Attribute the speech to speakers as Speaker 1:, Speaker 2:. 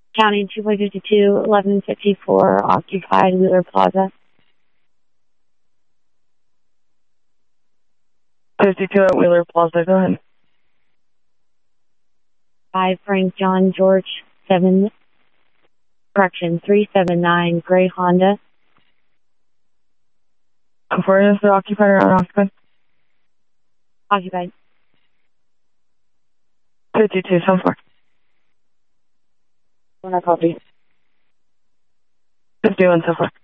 Speaker 1: County 2.52, 1154, occupied Wheeler Plaza.
Speaker 2: 52 at Wheeler Plaza, go ahead.
Speaker 1: 5 Frank John George 379, gray Honda.
Speaker 2: Where is the occupied or unoccupied?
Speaker 1: Occupied.
Speaker 2: 52, so far.
Speaker 1: When I copy.
Speaker 2: 51 so far.